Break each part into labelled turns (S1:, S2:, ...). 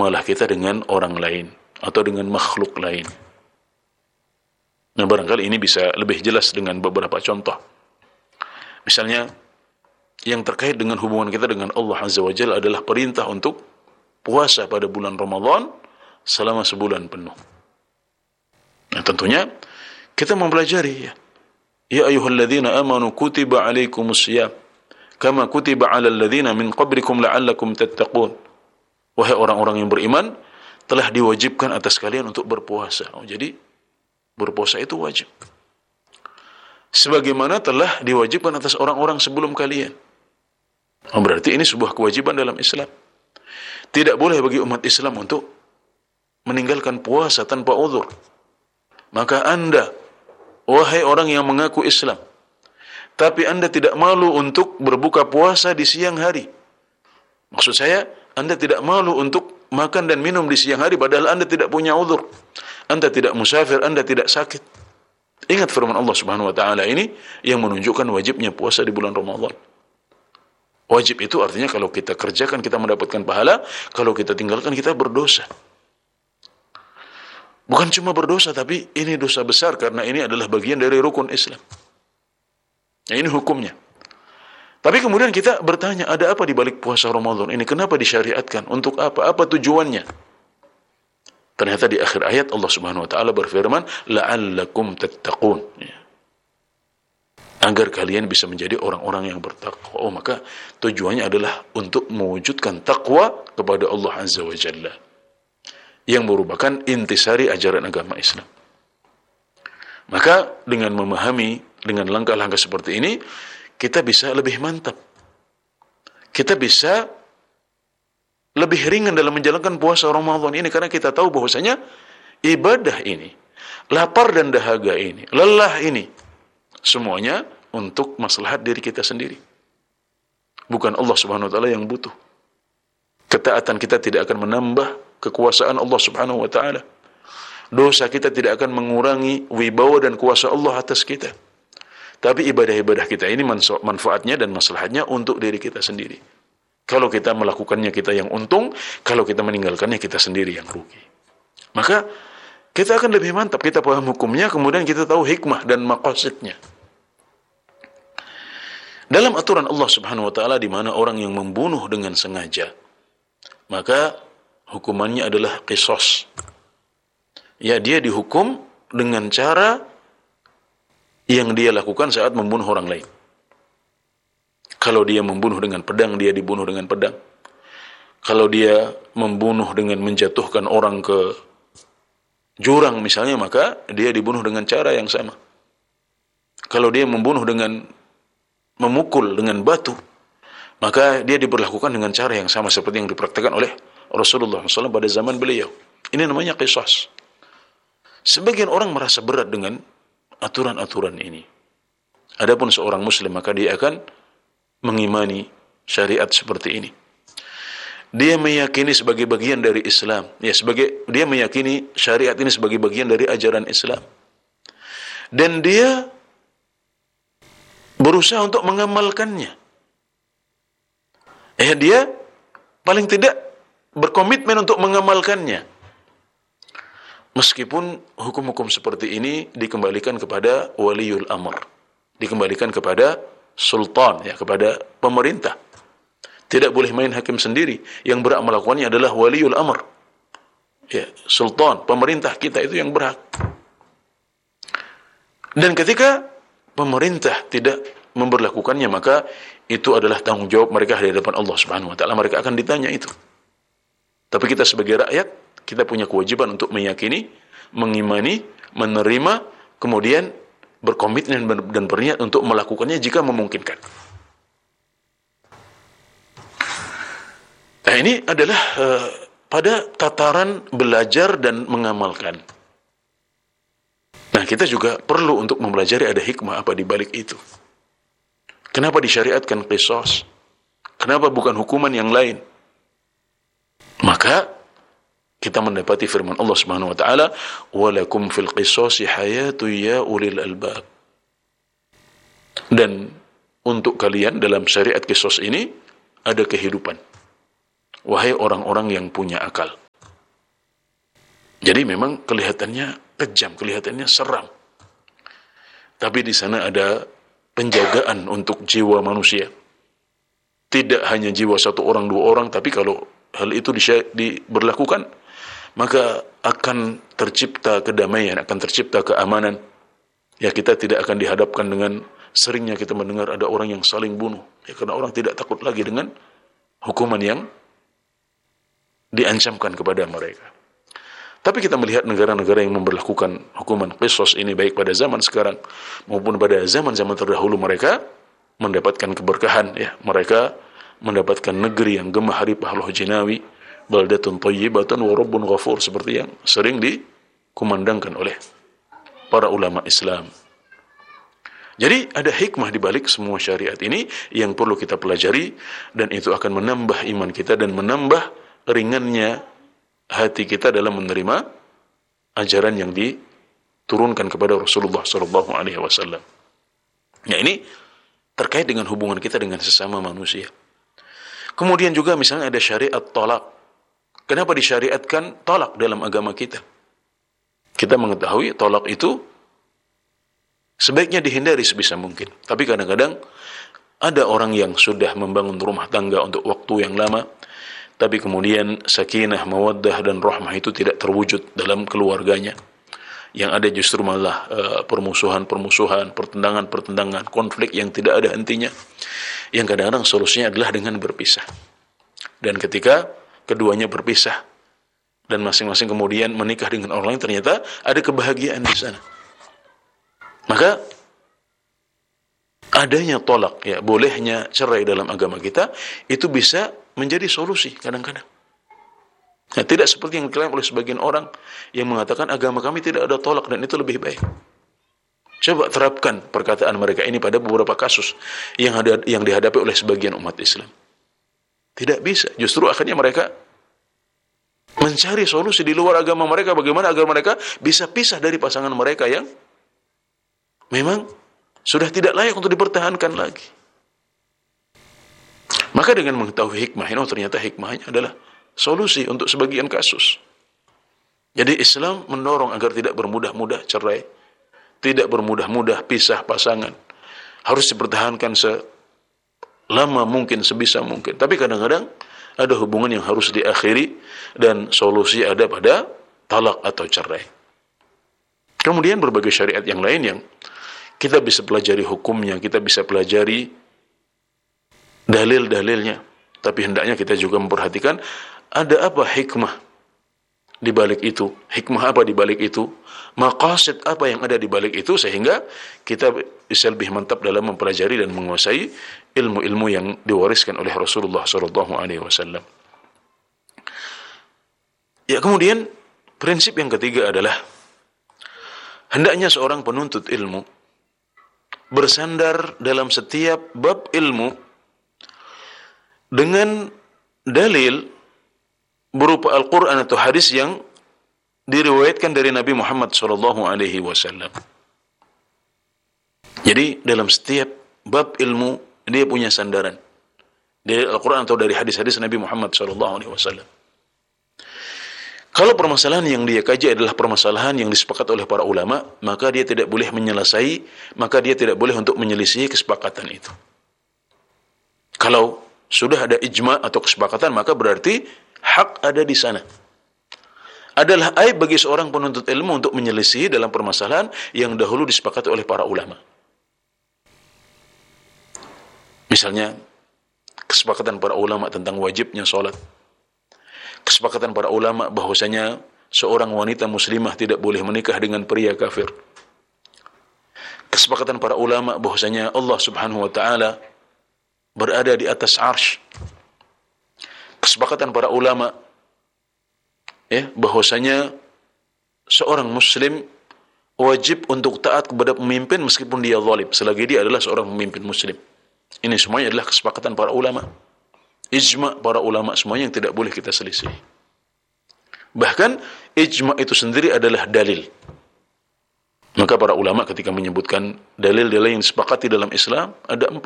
S1: muamalah kita dengan orang lain atau dengan makhluk lain. Nah, barangkali ini bisa lebih jelas dengan beberapa contoh. Misalnya, yang terkait dengan hubungan kita dengan Allah Azza wa Jalla adalah perintah untuk puasa pada bulan Ramadan selama sebulan penuh. Nah, tentunya kita mempelajari ya. Ya ayyuhalladzina amanu kutiba alaikumusiyam kama kutiba 'alal ladzina min qablikum la'allakum tattaqun. Wahai orang-orang yang beriman, telah diwajibkan atas kalian untuk berpuasa. Oh, jadi berpuasa itu wajib. Sebagaimana telah diwajibkan atas orang-orang sebelum kalian. Oh, berarti ini sebuah kewajiban dalam Islam. Tidak boleh bagi umat Islam untuk meninggalkan puasa tanpa uzur. Maka Anda, wahai orang yang mengaku Islam, tapi Anda tidak malu untuk berbuka puasa di siang hari. Maksud saya, Anda tidak malu untuk makan dan minum di siang hari padahal Anda tidak punya uzur. Anda tidak musafir, Anda tidak sakit. Ingat firman Allah Subhanahu wa taala ini yang menunjukkan wajibnya puasa di bulan Ramadan. Wajib itu artinya kalau kita kerjakan kita mendapatkan pahala, kalau kita tinggalkan kita berdosa. Bukan cuma berdosa, tapi ini dosa besar karena ini adalah bagian dari rukun Islam. Nah, ini hukumnya. Tapi kemudian kita bertanya, ada apa di balik puasa Ramadan ini? Kenapa disyariatkan? Untuk apa? Apa tujuannya? Ternyata di akhir ayat Allah Subhanahu wa taala berfirman, la'allakum tattaqun. Agar kalian bisa menjadi orang-orang yang bertakwa. Oh, maka tujuannya adalah untuk mewujudkan takwa kepada Allah Azza wa Jalla, yang merupakan intisari ajaran agama Islam. Maka dengan memahami dengan langkah-langkah seperti ini, kita bisa lebih mantap. Kita bisa lebih ringan dalam menjalankan puasa Ramadan ini karena kita tahu bahwasanya ibadah ini, lapar dan dahaga ini, lelah ini, semuanya untuk maslahat diri kita sendiri. Bukan Allah Subhanahu wa taala yang butuh. Ketaatan kita tidak akan menambah kekuasaan Allah Subhanahu wa taala. Dosa kita tidak akan mengurangi wibawa dan kuasa Allah atas kita. Tapi ibadah-ibadah kita ini manfaatnya dan maslahatnya untuk diri kita sendiri. Kalau kita melakukannya kita yang untung, kalau kita meninggalkannya kita sendiri yang rugi. Maka kita akan lebih mantap, kita paham hukumnya, kemudian kita tahu hikmah dan maqasidnya. Dalam aturan Allah Subhanahu wa taala di mana orang yang membunuh dengan sengaja, maka hukumannya adalah qisas. Ya, dia dihukum dengan cara yang dia lakukan saat membunuh orang lain. Kalau dia membunuh dengan pedang, dia dibunuh dengan pedang. Kalau dia membunuh dengan menjatuhkan orang ke jurang misalnya, maka dia dibunuh dengan cara yang sama. Kalau dia membunuh dengan memukul dengan batu, maka dia diberlakukan dengan cara yang sama seperti yang dipraktikkan oleh Rasulullah SAW pada zaman beliau. Ini namanya qisas. Sebagian orang merasa berat dengan aturan-aturan ini. Adapun seorang muslim maka dia akan mengimani syariat seperti ini. Dia meyakini sebagai bagian dari Islam. Ya, dia meyakini syariat ini sebagai bagian dari ajaran Islam. Dan dia berusaha untuk mengamalkannya. Dia paling tidak berkomitmen untuk mengamalkannya. Meskipun hukum-hukum seperti ini dikembalikan kepada waliul amr, dikembalikan kepada sultan, ya, kepada pemerintah. Tidak boleh main hakim sendiri. Yang berhak melakukannya adalah waliul amr. Ya, sultan, pemerintah kita itu yang berhak. Dan ketika pemerintah tidak memberlakukannya, maka itu adalah tanggung jawab mereka di hadapan Allah Subhanahu wa taala. Mereka akan ditanya itu. Tapi kita sebagai rakyat, kita punya kewajiban untuk meyakini, mengimani, menerima, kemudian berkomitmen dan berniat untuk melakukannya jika memungkinkan. Nah, ini adalah pada tataran belajar dan mengamalkan. Nah, kita juga perlu untuk mempelajari ada hikmah apa di balik itu. Kenapa disyariatkan qisas? Kenapa bukan hukuman yang lain? Maka kita mendapati firman Allah Subhanahu wa taala, "Walakum fil qisasi hayatu ya ulil albab." Dan untuk kalian dalam syariat qisas ini ada kehidupan. Wahai orang-orang yang punya akal. Jadi memang kelihatannya kejam, kelihatannya seram. Tapi di sana ada penjagaan untuk jiwa manusia. Tidak hanya jiwa satu orang, dua orang, tapi kalau hal itu diberlakukan, maka akan tercipta kedamaian, akan tercipta keamanan. Ya, kita tidak akan dihadapkan dengan seringnya kita mendengar ada orang yang saling bunuh. Ya, karena orang tidak takut lagi dengan hukuman yang diancamkan kepada mereka. Tapi kita melihat negara-negara yang memberlakukan hukuman qisas ini baik pada zaman sekarang maupun pada zaman-zaman terdahulu, mereka mendapatkan keberkahan, ya. Mereka mendapatkan negeri yang gemah haripah Allah jinawi, baldatun thayyibatun wa rabbun ghafur, seperti yang sering dikumandangkan oleh para ulama Islam. Jadi ada hikmah di balik semua syariat ini yang perlu kita pelajari, dan itu akan menambah iman kita dan menambah ringannya hati kita dalam menerima ajaran yang diturunkan kepada Rasulullah SAW. Ya, ini terkait dengan hubungan kita dengan sesama manusia. Kemudian juga misalnya ada syariat talak. Kenapa disyariatkan talak dalam agama kita? Kita mengetahui talak itu sebaiknya dihindari sebisa mungkin. Tapi kadang-kadang ada orang yang sudah membangun rumah tangga untuk waktu yang lama, tapi kemudian sakinah, mawaddah, dan rahmah itu tidak terwujud dalam keluarganya. Yang ada justru malah permusuhan-permusuhan, pertentangan-pertentangan, konflik yang tidak ada hentinya. Yang kadang-kadang solusinya adalah dengan berpisah. Dan ketika keduanya berpisah dan masing-masing kemudian menikah dengan orang lain, ternyata ada kebahagiaan di sana. Maka adanya tolak, ya, bolehnya cerai dalam agama kita, itu bisa menjadi solusi kadang-kadang. Nah, tidak seperti yang diklaim oleh sebagian orang yang mengatakan agama kami tidak ada tolak dan itu lebih baik. Coba terapkan perkataan mereka ini pada beberapa kasus yang dihadapi oleh sebagian umat Islam. Tidak bisa. Justru akhirnya mereka mencari solusi di luar agama mereka, bagaimana agar mereka bisa pisah dari pasangan mereka yang memang sudah tidak layak untuk dipertahankan lagi. Maka dengan mengetahui hikmah ini, ternyata hikmahnya adalah solusi untuk sebagian kasus. Jadi Islam mendorong agar tidak bermudah-mudah cerai, tidak bermudah-mudah pisah pasangan. Harus dipertahankan selama mungkin, sebisa mungkin. Tapi kadang-kadang ada hubungan yang harus diakhiri dan solusi ada pada talak atau cerai. Kemudian berbagai syariat yang lain yang kita bisa pelajari hukumnya, kita bisa pelajari dalil-dalilnya. Tapi hendaknya kita juga memperhatikan ada apa hikmah di balik itu, hikmah apa di balik itu, maqasid apa yang ada di balik itu, sehingga kita bisa lebih mantap dalam mempelajari dan menguasai ilmu-ilmu yang diwariskan oleh Rasulullah SAW. Ya, kemudian prinsip yang ketiga adalah hendaknya seorang penuntut ilmu bersandar dalam setiap bab ilmu dengan dalil berupa Al-Quran atau hadis yang diriwayatkan dari Nabi Muhammad SAW. Jadi dalam setiap bab ilmu dia punya sandaran dari Al-Quran atau dari hadis-hadis Nabi Muhammad SAW. Kalau permasalahan yang dia kaji adalah permasalahan yang disepakati oleh para ulama, maka dia tidak boleh maka dia tidak boleh untuk menyelisihi kesepakatan itu. Kalau sudah ada ijma atau kesepakatan, maka berarti hak ada di sana. Adalah aib bagi seorang penuntut ilmu untuk menyelisihi dalam permasalahan yang dahulu disepakati oleh para ulama. Misalnya, kesepakatan para ulama tentang wajibnya sholat. Kesepakatan para ulama bahwasanya seorang wanita muslimah tidak boleh menikah dengan pria kafir. Kesepakatan para ulama bahwasanya Allah Subhanahu wa taala berada di atas arsy. Kesepakatan para ulama bahwasanya seorang muslim wajib untuk taat kepada pemimpin meskipun dia zalim, selagi dia adalah seorang pemimpin muslim. Ini semuanya adalah kesepakatan para ulama. Ijma' para ulama semuanya yang tidak boleh kita selisih. Bahkan ijma' itu sendiri adalah dalil. Maka para ulama ketika menyebutkan dalil-dalil yang disepakati dalam Islam ada 4.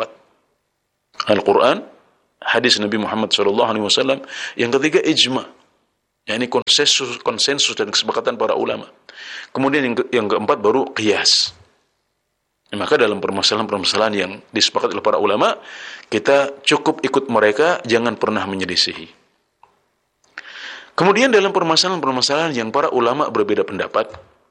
S1: Al-Quran, hadis Nabi Muhammad SAW, yang ketiga ijma'. yakni konsensus dan kesepakatan para ulama. Kemudian yang keempat baru qiyas. Maka dalam permasalahan-permasalahan yang disepakati oleh para ulama, kita cukup ikut mereka, jangan pernah menyelisihi. Kemudian dalam permasalahan-permasalahan yang para ulama berbeda pendapat,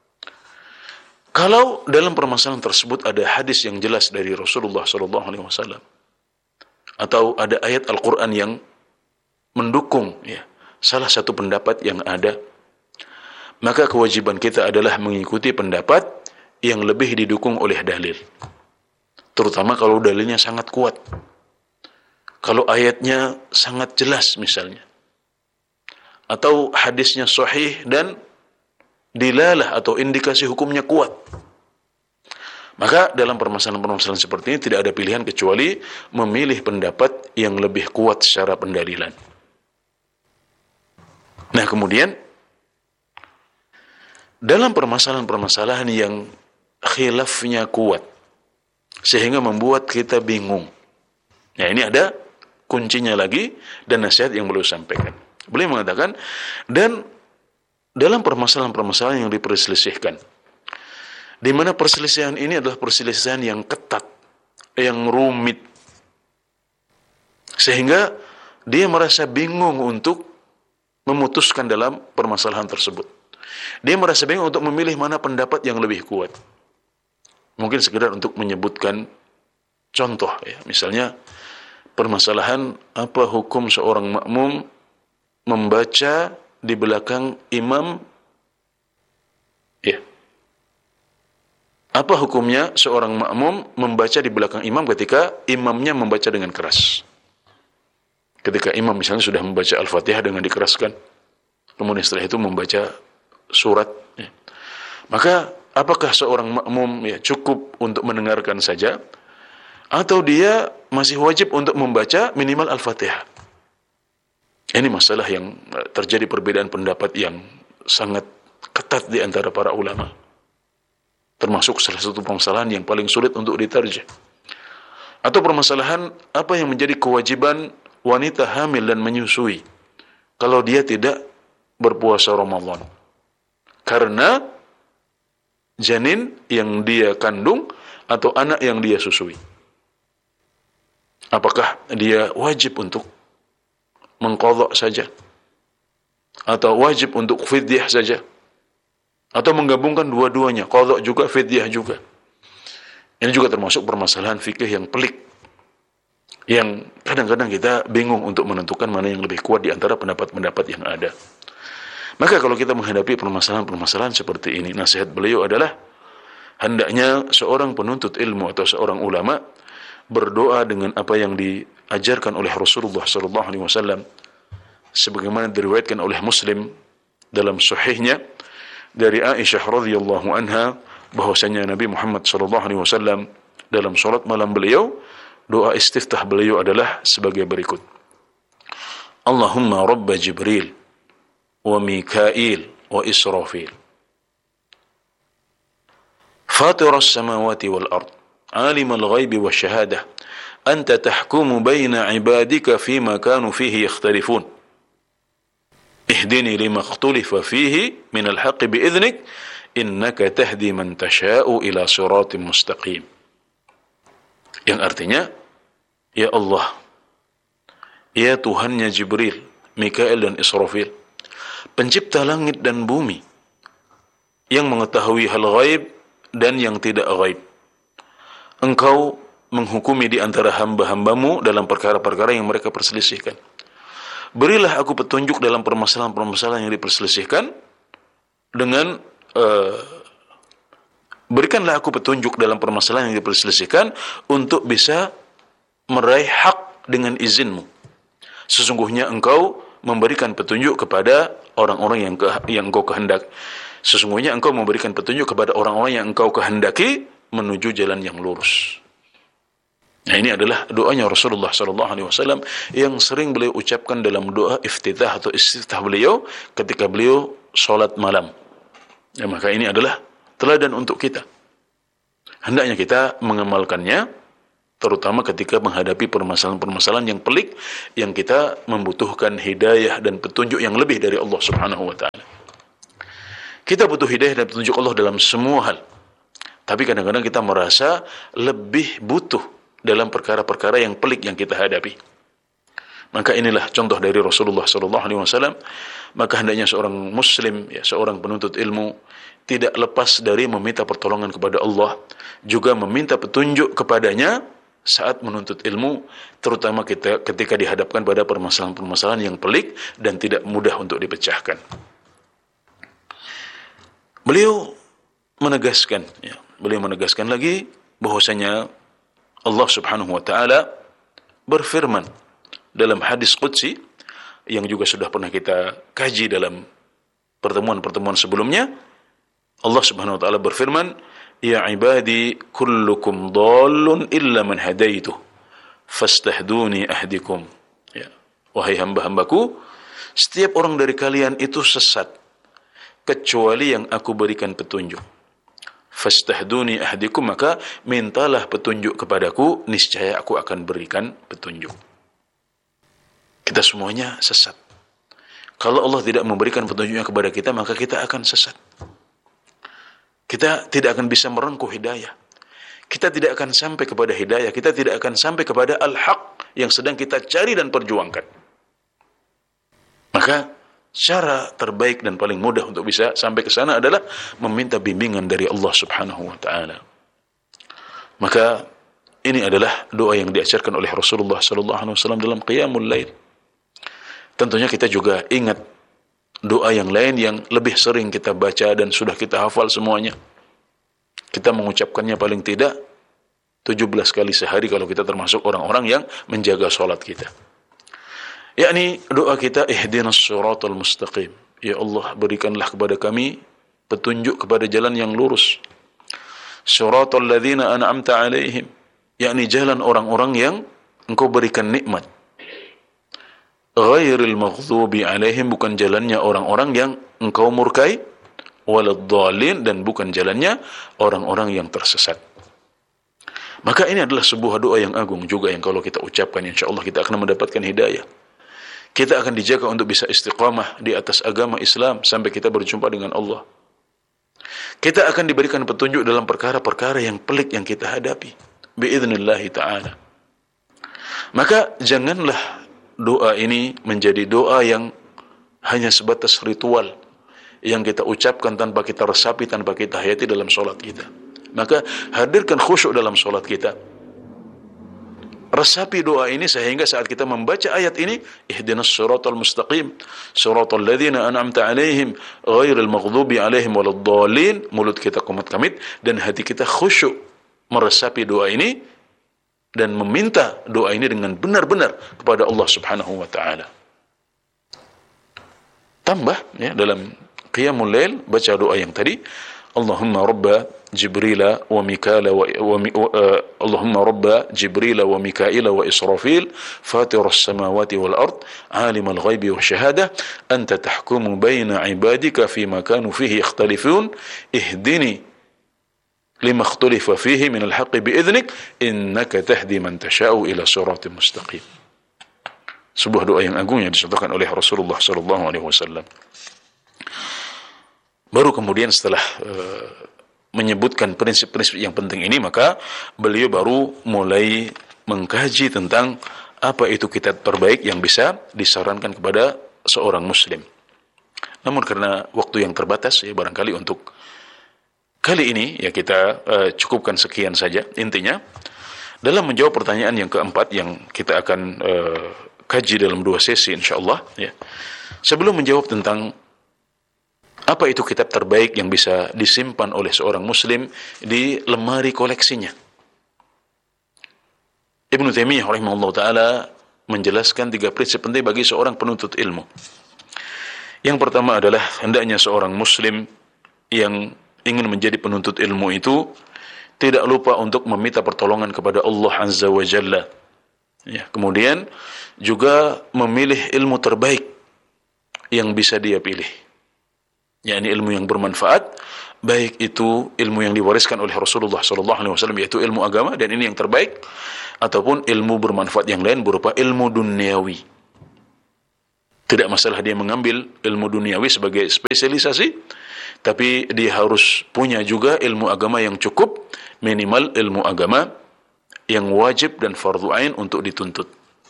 S1: kalau dalam permasalahan tersebut ada hadis yang jelas dari Rasulullah SAW, atau ada ayat Al-Quran yang mendukung salah satu pendapat yang ada, maka kewajiban kita adalah mengikuti pendapat yang lebih didukung oleh dalil. Terutama kalau dalilnya sangat kuat. Kalau ayatnya sangat jelas misalnya. Atau hadisnya sahih dan dilalah atau indikasi hukumnya kuat. Maka dalam permasalahan-permasalahan seperti ini tidak ada pilihan kecuali memilih pendapat yang lebih kuat secara pendalilan. Nah, kemudian dalam permasalahan-permasalahan yang khilafnya kuat sehingga membuat kita bingung. Nah, ini ada kuncinya lagi dan nasihat yang beliau sampaikan. Beliau mengatakan, dan dalam permasalahan-permasalahan yang diperselisihkan, di mana perselisihan ini adalah perselisihan yang ketat, yang rumit, sehingga dia merasa bingung untuk memutuskan dalam permasalahan tersebut. Dia merasa bingung untuk memilih mana pendapat yang lebih kuat. Mungkin sekedar untuk menyebutkan contoh, misalnya permasalahan apa hukum seorang makmum membaca di belakang imam, apa hukumnya seorang makmum membaca di belakang imam ketika imamnya membaca dengan keras. Ketika imam misalnya sudah membaca Al-Fatihah dengan dikeraskan, kemudian setelah itu membaca surat, maka apakah seorang makmum cukup untuk mendengarkan saja, atau dia masih wajib untuk membaca minimal Al-Fatihah? Ini masalah yang terjadi perbedaan pendapat yang sangat ketat di antara para ulama. Termasuk salah satu permasalahan yang paling sulit untuk ditarjih. Atau permasalahan apa yang menjadi kewajiban wanita hamil dan menyusui kalau dia tidak berpuasa Ramadan. Karena janin yang dia kandung atau anak yang dia susui. Apakah dia wajib untuk mengqadha saja? Atau wajib untuk fidyah saja? Atau menggabungkan dua-duanya, qadha juga, fidyah juga? Ini juga termasuk permasalahan fikih yang pelik, yang kadang-kadang kita bingung untuk menentukan mana yang lebih kuat di antara pendapat-pendapat yang ada. Maka kalau kita menghadapi permasalahan-permasalahan seperti ini, nasihat beliau adalah hendaknya seorang penuntut ilmu atau seorang ulama berdoa dengan apa yang diajarkan oleh Rasulullah SAW, sebagaimana diriwayatkan oleh Muslim dalam sahihnya dari Aisyah radhiyallahu anha, bahwasanya Nabi Muhammad SAW dalam salat malam beliau, doa istiftah beliau adalah sebagai berikut: Allahumma Rabb Jibril wa Mikail wa Israfil, Fatir as-samawati wal ard, alim al-ghaibi wa syahadah, anta tahkumu baina ibadika fima kanu fihi yakhtalifun, ihdini lima ikhtalifa fihi min al-haqqi bi'idhnik, innaka tahdi man tasha'u ila siratim mustaqim. Yang artinya, ya Allah, ya Tuhannya Jibril, Mikail dan Israfil, pencipta langit dan bumi, yang mengetahui hal ghaib dan yang tidak ghaib. Engkau menghukumi di antara hamba-hambamu dalam perkara-perkara yang mereka perselisihkan. Berilah aku petunjuk dalam permasalahan-permasalahan yang diperselisihkan dengan berikanlah aku petunjuk dalam permasalahan yang diperselisihkan untuk bisa meraih hak dengan izinmu. Sesungguhnya engkau memberikan petunjuk kepada orang-orang yang engkau kehendak. Sesungguhnya engkau memberikan petunjuk kepada orang-orang yang engkau kehendaki menuju jalan yang lurus. Nah, ini adalah doanya Rasulullah SAW yang sering beliau ucapkan dalam doa iftitah atau istiftah beliau ketika beliau sholat malam. Ya, maka ini adalah teladan untuk kita. Hendaknya kita mengamalkannya terutama ketika menghadapi permasalahan-permasalahan yang pelik yang kita membutuhkan hidayah dan petunjuk yang lebih dari Allah Subhanahu wa taala. Kita butuh hidayah dan petunjuk Allah dalam semua hal. Tapi kadang-kadang kita merasa lebih butuh dalam perkara-perkara yang pelik yang kita hadapi. Maka inilah contoh dari Rasulullah sallallahu alaihi wasallam. Maka hendaknya seorang muslim, seorang penuntut ilmu tidak lepas dari meminta pertolongan kepada Allah, juga meminta petunjuk kepadanya saat menuntut ilmu, terutama ketika dihadapkan pada permasalahan-permasalahan yang pelik dan tidak mudah untuk dipecahkan. Beliau menegaskan lagi bahwasanya Allah Subhanahu wa taala berfirman dalam hadis qudsi yang juga sudah pernah kita kaji dalam pertemuan-pertemuan sebelumnya. Allah Subhanahu wa taala berfirman, "Ya ibadi kullukum dhallun illa man hadaituh fastahduni ahdikum." Ya, wahai hamba-hambaku, setiap orang dari kalian itu sesat kecuali yang aku berikan petunjuk. Fastahduni ahdikum, maka mintalah petunjuk kepadaku, niscaya aku akan berikan petunjuk. Kita semuanya sesat. Kalau Allah tidak memberikan petunjuknya kepada kita, maka kita akan sesat. Kita tidak akan bisa merengkuh hidayah. Kita tidak akan sampai kepada hidayah. Kita tidak akan sampai kepada al-haq yang sedang kita cari dan perjuangkan. Maka cara terbaik dan paling mudah untuk bisa sampai ke sana adalah meminta bimbingan dari Allah Subhanahu wa taala. Maka ini adalah doa yang diajarkan oleh Rasulullah sallallahu alaihi wasallam dalam qiyamul lail. Tentunya kita juga ingat doa yang lain yang lebih sering kita baca dan sudah kita hafal semuanya. Kita mengucapkannya paling tidak 17 kali sehari kalau kita termasuk orang-orang yang menjaga salat kita. Yakni doa kita, ihdinas siratal mustaqim. Ya Allah, berikanlah kepada kami petunjuk kepada jalan yang lurus. Siratal ladzina an'amta alaihim. Yakni jalan orang-orang yang Engkau berikan nikmat. Ghairil maghdubi alaihim, bukan jalannya orang-orang yang Engkau murkai, waladdallin, dan bukan jalannya orang-orang yang tersesat. Maka ini adalah sebuah doa yang agung juga yang kalau kita ucapkan insyaallah kita akan mendapatkan hidayah. Kita akan dijaga untuk bisa istiqamah di atas agama Islam sampai kita berjumpa dengan Allah. Kita akan diberikan petunjuk dalam perkara-perkara yang pelik yang kita hadapi biidznillahi ta'ala. Maka janganlah doa ini menjadi doa yang hanya sebatas ritual yang kita ucapkan tanpa kita resapi, tanpa kita hayati dalam solat kita. Maka hadirkan khusyuk dalam solat kita. Resapi doa ini sehingga saat kita membaca ayat ini, ihdinas siratal mustaqim, siratal ladzina an'amta alaihim, ghairil maghdubi alaihim waladdallin, mulut kita komit-kamit dan hati kita khusyuk meresapi doa ini dan meminta doa ini dengan benar-benar kepada Allah Subhanahu wa taala. Tambah ya dalam qiyamul lail baca doa yang tadi, Allahumma rabba Jibril wa Mikail Allahumma rabba Jibril wa Mikail wa Israfil fatirus samawati wal ard alimul ghaibi wasyahada anta tahkumu baina ibadika fima kanu fihi yakhtalifun ihdini lima ikhtalafa fihi min al-haqqi bi'idhnik innaka tahdi man tasha'u ila siratin mustaqim. Sebuah doa yang agung yang disebutkan oleh Rasulullah sallallahu alaihi wasallam. Baru kemudian setelah menyebutkan prinsip-prinsip yang penting ini, maka beliau baru mulai mengkaji tentang apa itu kitab terbaik yang bisa disarankan kepada seorang muslim. Namun karena waktu yang terbatas, ya barangkali untuk kali ini ya kita cukupkan sekian saja. Intinya dalam menjawab pertanyaan yang keempat yang kita akan kaji dalam 2 sesi insyaallah ya. Sebelum menjawab tentang apa itu kitab terbaik yang bisa disimpan oleh seorang muslim di lemari koleksinya, Ibnu Taimiyah rahimahullah ta'ala menjelaskan 3 prinsip penting bagi seorang penuntut ilmu. Yang pertama adalah hendaknya seorang muslim yang ingin menjadi penuntut ilmu itu tidak lupa untuk meminta pertolongan kepada Allah Azza wa Jalla ya. Kemudian juga memilih ilmu terbaik yang bisa dia pilih. yakni ilmu yang bermanfaat, baik itu ilmu yang diwariskan oleh Rasulullah SAW, yaitu ilmu agama, dan ini yang terbaik, ataupun ilmu bermanfaat yang lain berupa ilmu duniawi. Tidak masalah dia mengambil ilmu duniawi sebagai spesialisasi, tapi dia harus punya juga ilmu agama yang cukup, minimal ilmu agama yang wajib dan fardhu ain untuk dituntut.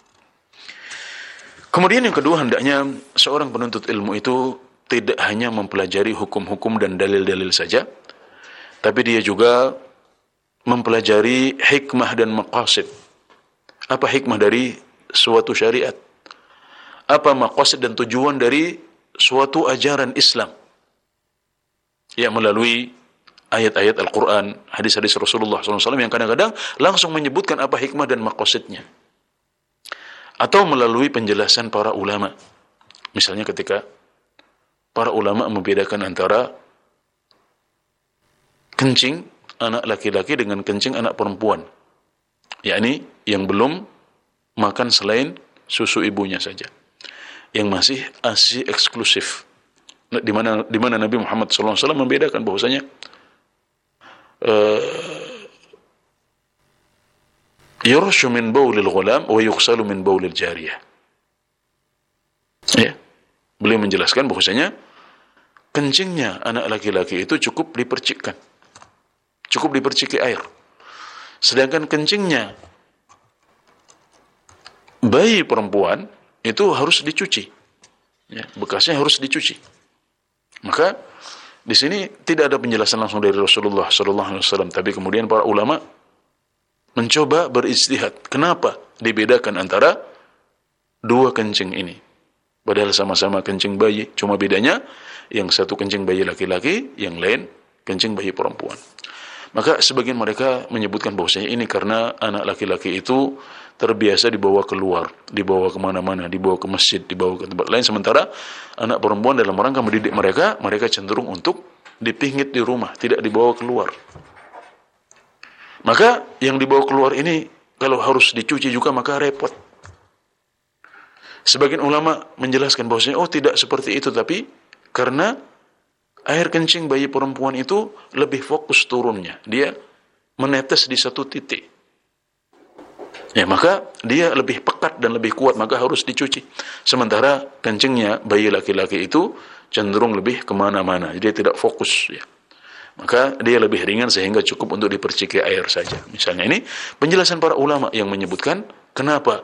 S1: Kemudian yang kedua, hendaknya seorang penuntut ilmu itu tidak hanya mempelajari hukum-hukum dan dalil-dalil saja, tapi dia juga mempelajari hikmah dan maqasid. Apa hikmah dari suatu syariat? Apa maqasid dan tujuan dari suatu ajaran Islam? Ya, melalui ayat-ayat Al-Quran, hadis-hadis Rasulullah SAW yang kadang-kadang langsung menyebutkan apa hikmah dan maqasidnya. Atau melalui penjelasan para ulama. Misalnya ketika para ulama membedakan antara kencing anak laki-laki dengan kencing anak perempuan, yakni yang belum makan selain susu ibunya saja, yang masih ASI eksklusif, di mana Nabi Muhammad SAW membedakan bahwasanya yurashu min baulil ghulam wa yughsalu min baulil jariyah. Ya, beliau menjelaskan bahwasanya kencingnya anak laki-laki itu cukup diperciki air, sedangkan kencingnya bayi perempuan itu harus dicuci, ya, bekasnya harus dicuci. Maka di sini tidak ada penjelasan langsung dari Rasulullah SAW, tapi kemudian para ulama mencoba berijtihad. Kenapa dibedakan antara dua kencing ini? Padahal sama-sama kencing bayi, cuma bedanya yang satu kencing bayi laki-laki, yang lain kencing bayi perempuan. Maka sebagian mereka menyebutkan bahwasanya ini karena anak laki-laki itu terbiasa dibawa keluar, dibawa kemana-mana, dibawa ke masjid, dibawa ke tempat lain, sementara anak perempuan dalam rangka mendidik mereka cenderung untuk dipingit di rumah, tidak dibawa keluar. Maka yang dibawa keluar ini kalau harus dicuci juga maka repot. Sebagian ulama menjelaskan bahwasanya tidak seperti itu, tapi karena air kencing bayi perempuan itu lebih fokus turunnya, dia menetes di satu titik. Ya, maka dia lebih pekat dan lebih kuat, maka harus dicuci. Sementara kencingnya bayi laki-laki itu cenderung lebih kemana-mana, dia tidak fokus, ya. Maka dia lebih ringan sehingga cukup untuk diperciki air saja. Misalnya ini penjelasan para ulama yang menyebutkan kenapa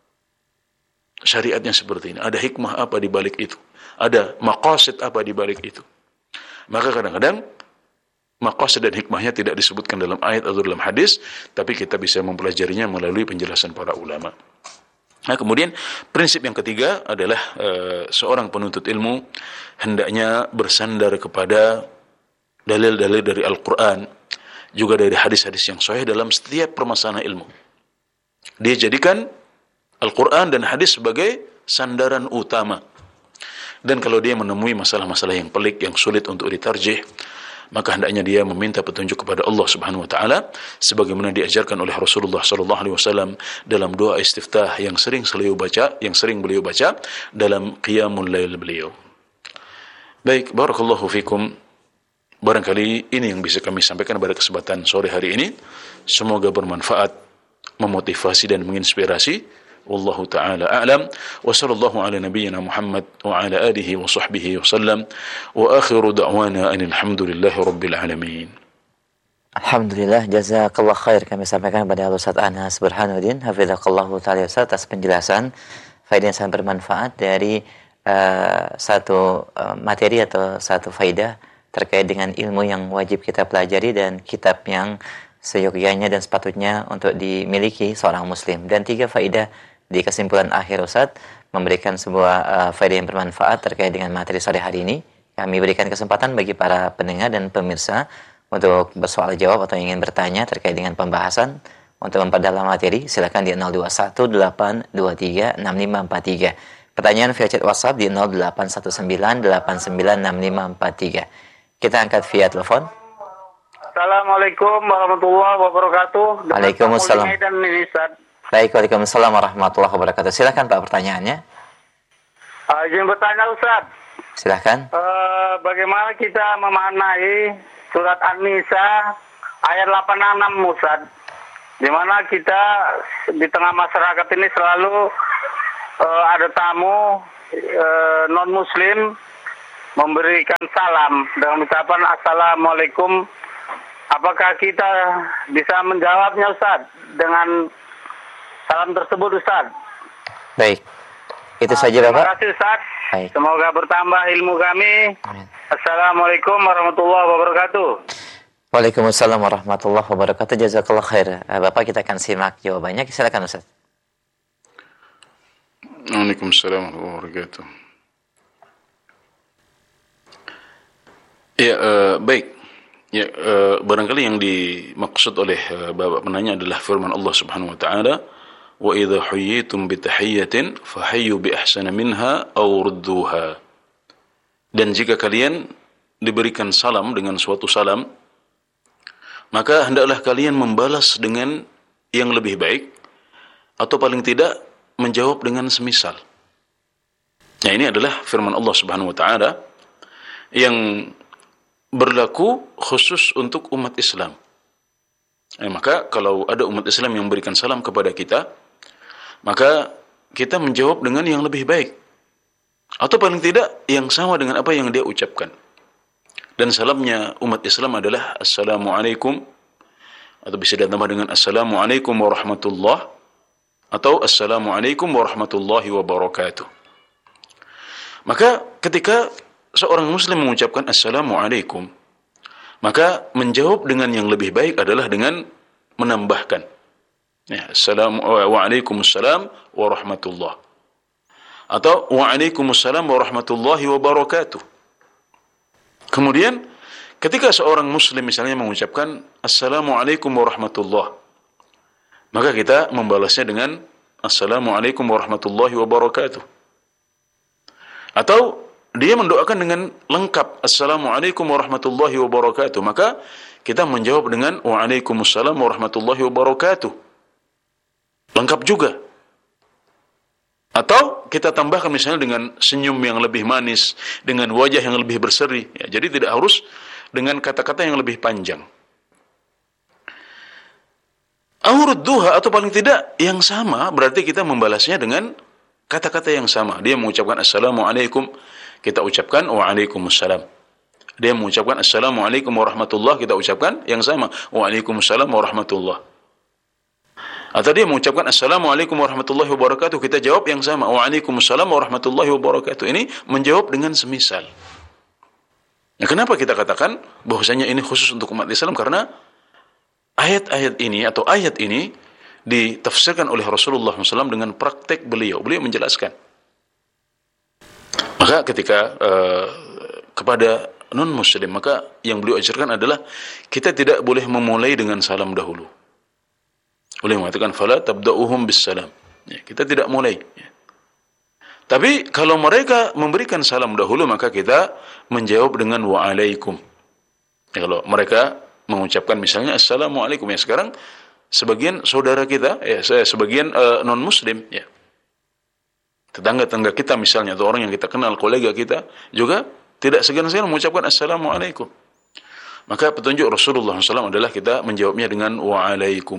S1: syariatnya seperti ini. Ada hikmah apa di balik itu? Ada maqasid apa di balik itu? Maka kadang-kadang maqasid dan hikmahnya tidak disebutkan dalam ayat atau dalam hadis, tapi kita bisa mempelajarinya melalui penjelasan para ulama. Nah, kemudian prinsip yang ketiga adalah seorang penuntut ilmu hendaknya bersandar kepada dalil-dalil dari Al-Quran, juga dari hadis-hadis yang sahih dalam setiap permasalahan ilmu. Dia jadikan Al-Quran dan hadis sebagai sandaran utama. Dan kalau dia menemui masalah-masalah yang pelik, yang sulit untuk ditarjih, maka hendaknya dia meminta petunjuk kepada Allah Subhanahu wa taala sebagaimana diajarkan oleh Rasulullah sallallahu alaihi wasallam dalam doa istiftah yang sering beliau baca dalam qiyamul lail beliau. Baik, barakallahu fikum. Barangkali ini yang bisa kami sampaikan pada kesempatan sore hari ini. Semoga bermanfaat, memotivasi dan menginspirasi. Wallahu ta'ala a'lam. Wa sallallahu ala nabiyyina Muhammad wa ala alihi wa sahbihi wa sallam. Wa akhiru da'wana alhamdulillahi rabbil alamin.
S2: Alhamdulillah, jazakallah khair kami sampaikan kepada Ustaz Anas Burhanuddin hafizaqallahu ta'ala Ustaz atas penjelasan faedah yang sangat bermanfaat dari satu materi atau satu faedah terkait dengan ilmu yang wajib kita pelajari dan kitab yang seyogyanya dan sepatutnya untuk dimiliki seorang muslim. Dan 3 faedah di kesimpulan akhir Ustaz memberikan sebuah faedah yang bermanfaat terkait dengan materi sore hari ini. Kami berikan kesempatan bagi para pendengar dan pemirsa untuk bersoal jawab atau ingin bertanya terkait dengan pembahasan. Untuk memperdalam materi silakan di 0218236543. Pertanyaan via chat WhatsApp di 0819896543. Kita angkat via telepon.
S3: Assalamualaikum warahmatullahi wabarakatuh.
S2: Waalaikumsalam. Baik, waalaikumsalam warahmatullahi wabarakatuh. Silakan Pak pertanyaannya.
S3: Izin bertanya Ustaz.
S2: Silahkan.
S3: Bagaimana kita memaknai surat An-Nisa ayat 86 Ustaz, di mana kita di tengah masyarakat ini selalu ada tamu non muslim memberikan salam dengan ucapan assalamualaikum. Apakah kita bisa menjawabnya Ustaz dengan salam tersebut Ustaz?
S2: Baik. Itu saja
S3: Terima
S2: Bapak.
S3: kasih Ustaz.
S2: Baik.
S3: Semoga bertambah ilmu kami.
S2: Amin.
S3: Assalamualaikum warahmatullahi wabarakatuh.
S2: Waalaikumsalam warahmatullahi wabarakatuh. Jazakallah khair. Bapak, kita akan simak jawabannya. Silakan Ustaz.
S1: Waalaikumsalam warahmatullahi wabarakatuh. Ya, baik. Ya, barangkali yang dimaksud oleh Bapak penanya adalah firman Allah Subhanahu wa taala, "Wa idza huyyitum bi tahiyyatin fahayyu bi ahsana minha aw rudduha." Dan jika kalian diberikan salam dengan suatu salam, maka hendaklah kalian membalas dengan yang lebih baik, atau paling tidak menjawab dengan semisal. Nah, ini adalah firman Allah Subhanahu wa taala yang berlaku khusus untuk umat Islam. Maka kalau ada umat Islam yang memberikan salam kepada kita, maka kita menjawab dengan yang lebih baik, atau paling tidak yang sama dengan apa yang dia ucapkan. Dan salamnya umat Islam adalah Assalamualaikum, atau bisa ditambah dengan Assalamualaikum warahmatullah, atau Assalamualaikum warahmatullahi wabarakatuh. Maka ketika seorang muslim mengucapkan Assalamualaikum, maka menjawab dengan yang lebih baik adalah dengan menambahkan Waalaikumsalam warahmatullah, atau Waalaikumsalam warahmatullahi wabarakatuh. Kemudian ketika seorang muslim misalnya mengucapkan Assalamualaikum warahmatullah, maka kita membalasnya dengan Assalamualaikum warahmatullahi wabarakatuh. Atau dia mendoakan dengan lengkap Assalamualaikum warahmatullahi wabarakatuh, maka kita menjawab dengan Waalaikumsalam warahmatullahi wabarakatuh, lengkap juga. Atau kita tambahkan misalnya dengan senyum yang lebih manis, dengan wajah yang lebih berseri, ya, jadi tidak harus dengan kata-kata yang lebih panjang. Awrudduha, atau paling tidak yang sama, berarti kita membalasnya dengan kata-kata yang sama. Dia mengucapkan Assalamualaikum, kita ucapkan Waalaikumsalam. Dia mengucapkan Assalamualaikum warahmatullah, kita ucapkan yang sama, Waalaikumsalam warahmatullah. Atau dia mengucapkan Assalamualaikum warahmatullahi wabarakatuh, kita jawab yang sama, Waalaikumsalam warahmatullahi wabarakatuh. Ini menjawab dengan semisal. Nah, kenapa kita katakan bahwasanya ini khusus untuk umat Islam? Karena ayat-ayat ini atau ayat ini ditafsirkan oleh Rasulullah SAW dengan praktek beliau. Beliau menjelaskan. Maka ketika kepada non-muslim, maka yang beliau ajarkan adalah kita tidak boleh memulai dengan salam dahulu. Beliau mengatakan, "Fala tabda'uhum bis-salam." Ya, kita tidak mulai. Ya. Tapi kalau mereka memberikan salam dahulu, maka kita menjawab dengan wa'alaikum. Ya, kalau mereka mengucapkan misalnya Assalamualaikum, ya sekarang sebagian saudara kita, ya sebagian non-muslim, ya tetangga-tetangga kita misalnya, atau orang yang kita kenal, kolega kita, juga tidak segan-segan mengucapkan Assalamualaikum. Maka petunjuk Rasulullah SAW adalah kita menjawabnya dengan wa'alaikum.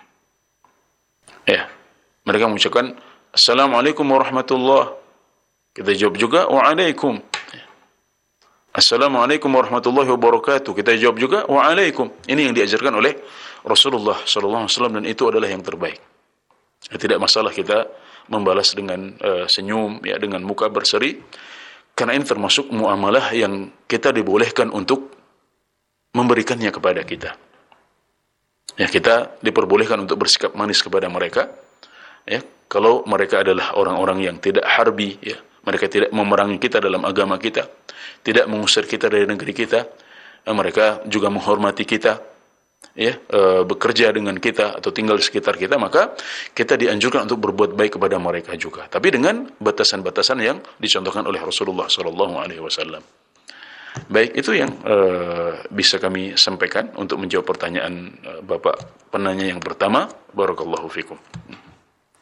S1: Ya, mereka mengucapkan Assalamualaikum warahmatullah, kita jawab juga wa'alaikum. Assalamualaikum warahmatullahi wabarakatuh, kita jawab juga wa'alaikum. Ini yang diajarkan oleh Rasulullah SAW, dan itu adalah yang terbaik. Tidak masalah kita membalas dengan senyum, ya, dengan muka berseri, karena ini termasuk muamalah yang kita dibolehkan untuk memberikannya kepada kita. Ya, kita diperbolehkan untuk bersikap manis kepada mereka, ya, kalau mereka adalah orang-orang yang tidak harbi, ya, mereka tidak memerangi kita dalam agama kita, tidak mengusir kita dari negeri kita, mereka juga menghormati kita, ya, bekerja dengan kita atau tinggal di sekitar kita, maka kita dianjurkan untuk berbuat baik kepada mereka juga, tapi dengan batasan-batasan yang dicontohkan oleh Rasulullah SAW. Baik, itu yang bisa kami sampaikan untuk menjawab pertanyaan Bapak penanya yang pertama. Barakallahu fikum.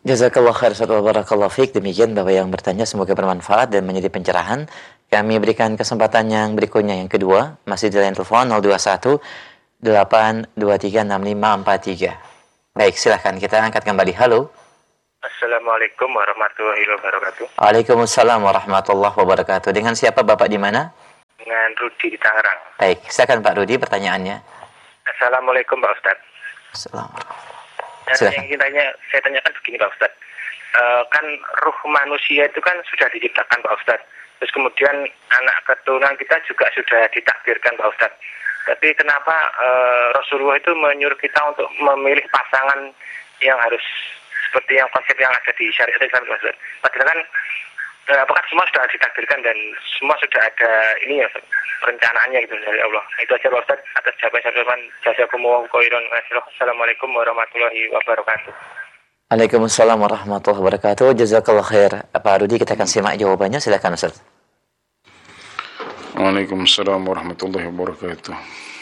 S2: Jazakallah khair Ustaz wa barakallahu fiik. Demikian Bapak yang bertanya, semoga bermanfaat dan menjadi pencerahan. Kami berikan kesempatan yang berikutnya, yang kedua, masih di line telepon 021 823 6543. Baik, silahkan kita angkat kembali. Halo.
S4: Assalamualaikum warahmatullahi wabarakatuh.
S2: Waalaikumsalam warahmatullahi wabarakatuh. Dengan siapa Bapak di mana?
S4: Dengan Rudi di Tangerang.
S2: Baik, silakan Pak Rudi pertanyaannya.
S4: Assalamualaikum Pak Ustadz.
S2: Silakan.
S4: Yang saya tanyakan begini Pak Ustadz. Kan ruh manusia itu kan sudah diciptakan Pak Ustadz. Terus kemudian anak keturunan kita juga sudah ditakdirkan Pak Ustadz. Tapi kenapa Rasulullah itu menyuruh kita untuk memilih pasangan yang harus seperti yang konsep yang ada di syariat Islam Pak Ustadz? Padahal kan apakah semua sudah ditakdirkan dan semua sudah ada ini ya perencanaannya gitu dari Allah. Itu aja Pak Ustadz, atas jawaban saya. Jazakumullahu khairan. Assalamualaikum warahmatullahi wabarakatuh.
S2: Waalaikumsalam warahmatullahi wabarakatuh. Jazakallah khair. Pak Rudi, kita akan simak jawabannya. Silakan Ustaz.
S1: Waalaikumsalam warahmatullahi wabarakatuh.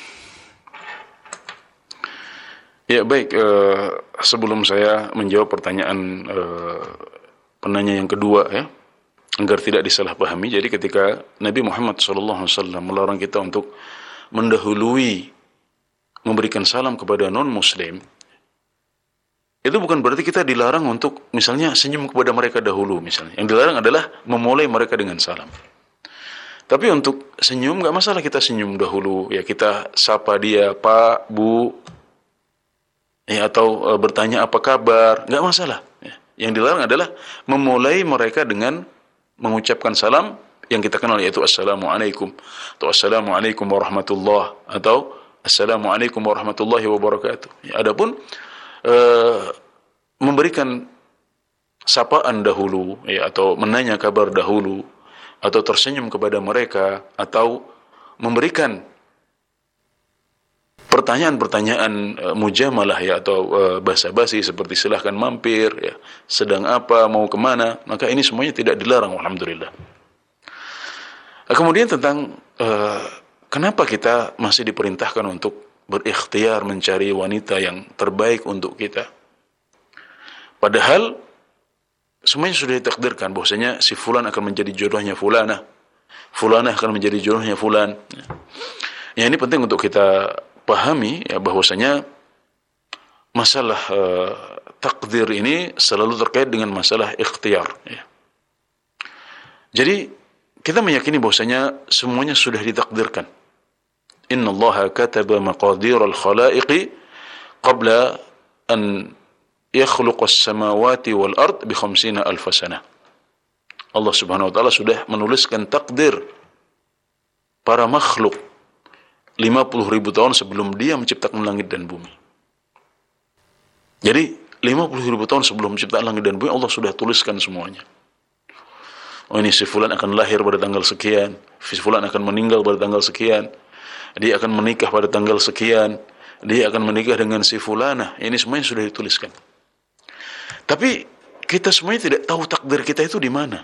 S1: Ya baik, sebelum saya menjawab pertanyaan penanya yang kedua ya, agar tidak disalahpahami. Jadi ketika Nabi Muhammad SAW melarang kita untuk mendahului memberikan salam kepada non-muslim, itu bukan berarti kita dilarang untuk misalnya senyum kepada mereka dahulu misalnya. Yang dilarang adalah memulai mereka dengan salam. Tapi untuk senyum nggak masalah kita senyum dahulu, ya kita sapa dia Pak, Bu, ya atau bertanya apa kabar, nggak masalah. Ya. Yang dilarang adalah memulai mereka dengan mengucapkan salam yang kita kenal, yaitu Assalamualaikum atau Assalamualaikum warahmatullah atau Assalamualaikum warahmatullahi wabarakatuh. Ya, adapun memberikan sapaan dahulu ya, atau menanya kabar dahulu atau tersenyum kepada mereka atau memberikan pertanyaan-pertanyaan mujamalah ya atau basa-basi seperti silahkan mampir ya, sedang apa, mau kemana, maka ini semuanya tidak dilarang alhamdulillah. Kemudian tentang kenapa kita masih diperintahkan untuk berikhtiar mencari wanita yang terbaik untuk kita, padahal semuanya sudah ditakdirkan bahwasanya si fulan akan menjadi jodohnya fulanah, fulanah akan menjadi jodohnya fulan. Ya ini penting untuk kita pahami ya, bahwasanya masalah takdir ini selalu terkait dengan masalah ikhtiar ya. Jadi kita meyakini bahwasanya semuanya sudah ditakdirkan. Innallaha kataba maqadiral khalaiqi qabla an yakhluqas samawati wal ard bi 50,000 sanah. Allah Subhanahu wa taala sudah menuliskan takdir para makhluk 50.000 tahun sebelum dia menciptakan langit dan bumi. Jadi 50.000 tahun sebelum menciptakan langit dan bumi Allah sudah tuliskan semuanya. Oh ini si fulan akan lahir pada tanggal sekian, si fulan akan meninggal pada tanggal sekian, dia akan menikah pada tanggal sekian, dia akan menikah dengan si fulanah. Ini semuanya sudah dituliskan. Tapi kita semuanya tidak tahu takdir kita itu di mana.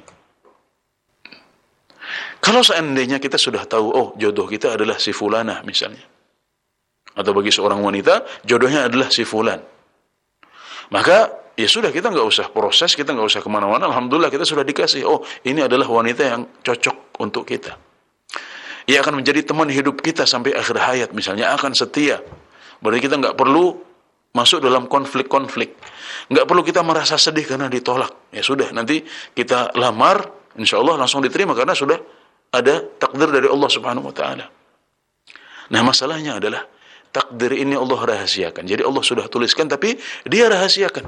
S1: Kalau seandainya kita sudah tahu, oh jodoh kita adalah si fulanah misalnya, atau bagi seorang wanita jodohnya adalah si fulan, maka ya sudah, kita nggak usah proses, kita nggak usah kemana-mana. Alhamdulillah kita sudah dikasih, oh ini adalah wanita yang cocok untuk kita. Ia akan menjadi teman hidup kita sampai akhir hayat misalnya, akan setia. Berarti kita nggak perlu masuk dalam konflik-konflik, nggak perlu kita merasa sedih karena ditolak. Ya sudah, nanti kita lamar, insya Allah langsung diterima karena sudah ada takdir dari Allah Subhanahu wa taala. Nah, masalahnya adalah takdir ini Allah rahasiakan. Jadi Allah sudah tuliskan tapi dia rahasiakan.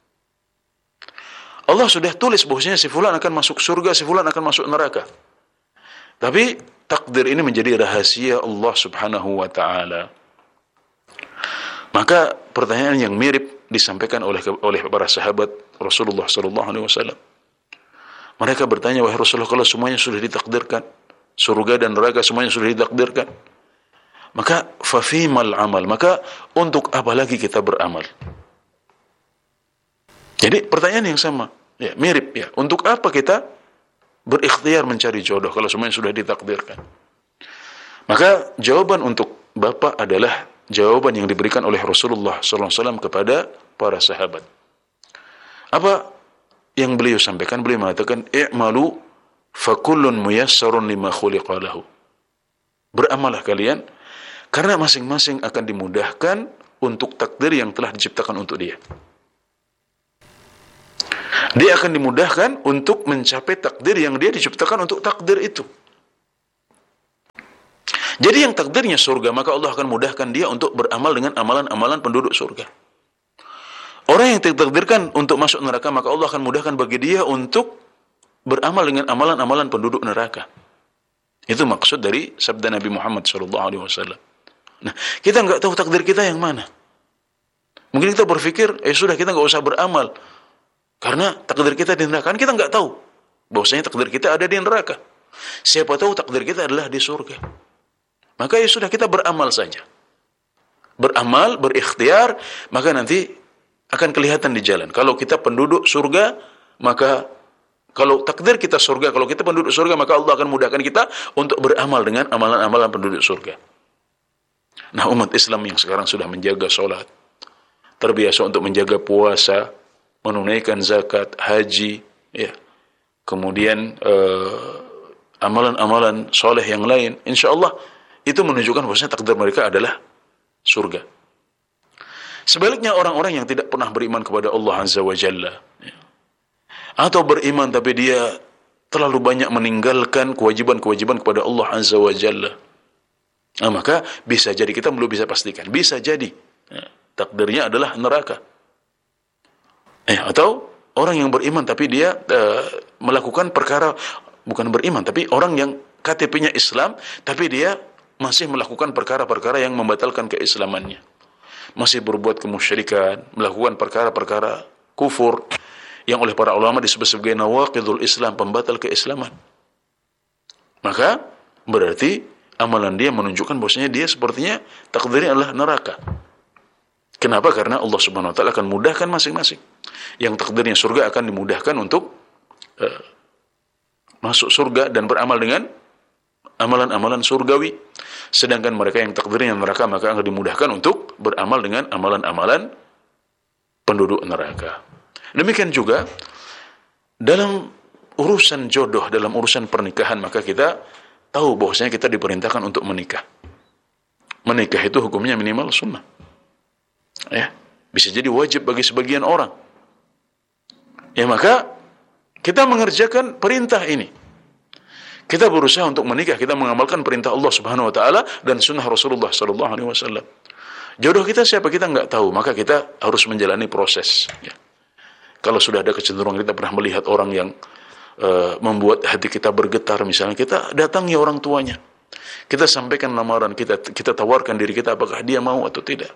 S1: Allah sudah tulis bahwasanya si fulan akan masuk surga, si fulan akan masuk neraka. Tapi takdir ini menjadi rahasia Allah Subhanahu wa taala. Maka pertanyaan yang mirip disampaikan oleh para sahabat Rasulullah sallallahu alaihi wasallam. Mereka bertanya, wahai Rasulullah, kalau semuanya sudah ditakdirkan, surga dan neraka semuanya sudah ditakdirkan, maka fafimal amal, maka untuk apa lagi kita beramal? Jadi pertanyaan yang sama, ya mirip ya. Untuk apa kita berikhtiar mencari jodoh kalau semuanya sudah ditakdirkan? Maka jawaban untuk Bapak adalah jawaban yang diberikan oleh Rasulullah SAW kepada para sahabat. Apa yang beliau sampaikan? Beliau mengatakan, i'malu fakullun muyassarun lima khuliqa lahu. Beramallah kalian, karena masing-masing akan dimudahkan untuk takdir yang telah diciptakan untuk dia. Dia akan dimudahkan untuk mencapai takdir yang dia diciptakan untuk takdir itu. Jadi yang takdirnya surga, maka Allah akan mudahkan dia untuk beramal dengan amalan-amalan penduduk surga. Orang yang ditakdirkan untuk masuk neraka, maka Allah akan mudahkan bagi dia untuk beramal dengan amalan-amalan penduduk neraka. Itu maksud dari sabda Nabi Muhammad SAW. Nah, kita nggak tahu takdir kita yang mana. Mungkin kita berpikir, sudah kita nggak usah beramal. Karena takdir kita di neraka, kita nggak tahu bahwasanya takdir kita ada di neraka. Siapa tahu takdir kita adalah di surga. Maka sudah, kita beramal saja. Beramal, berikhtiar, maka nanti akan kelihatan di jalan. Kalau kita penduduk surga, maka kalau takdir kita surga, kalau kita penduduk surga, maka Allah akan mudahkan kita untuk beramal dengan amalan-amalan penduduk surga. Nah, umat Islam yang sekarang sudah menjaga sholat, terbiasa untuk menjaga puasa, menunaikan zakat, haji, ya, kemudian amalan-amalan soleh yang lain, insya Allah itu menunjukkan bahwasanya takdir mereka adalah surga. Sebaliknya orang-orang yang tidak pernah beriman kepada Allah Azza wa Jalla, ya, atau beriman tapi dia terlalu banyak meninggalkan kewajiban-kewajiban kepada Allah Azza wa Jalla, nah, maka bisa jadi, kita belum bisa pastikan, bisa jadi ya, takdirnya adalah neraka. Atau orang yang beriman tapi dia melakukan perkara, bukan beriman, tapi orang yang KTP-nya Islam tapi dia masih melakukan perkara-perkara yang membatalkan keislamannya, masih berbuat kemusyrikan, melakukan perkara-perkara kufur yang oleh para ulama disebut sebagai nawaqidul Islam, pembatal keislaman. Maka berarti amalan dia menunjukkan bahwasanya dia sepertinya takdirnya adalah neraka. Kenapa? Karena Allah Subhanahu wa taala akan mudahkan masing-masing. Yang takdirnya surga akan dimudahkan untuk masuk surga dan beramal dengan amalan-amalan surgawi. Sedangkan mereka yang takdirnya neraka, maka akan dimudahkan untuk beramal dengan amalan-amalan penduduk neraka. Demikian juga dalam urusan jodoh, dalam urusan pernikahan, maka kita tahu bahwasanya kita diperintahkan untuk menikah. Menikah itu hukumnya minimal sunnah. Ya, bisa jadi wajib bagi sebagian orang. Ya, maka kita mengerjakan perintah ini. Kita berusaha untuk menikah, kita mengamalkan perintah Allah Subhanahu wa taala dan sunnah Rasulullah sallallahu alaihi wasallam. Jodoh kita siapa kita nggak tahu, maka kita harus menjalani proses, ya. Kalau sudah ada kecenderungan kita pernah melihat orang yang membuat hati kita bergetar, misalnya kita datangi orang tuanya. Kita sampaikan lamaran, kita tawarkan diri kita apakah dia mau atau tidak.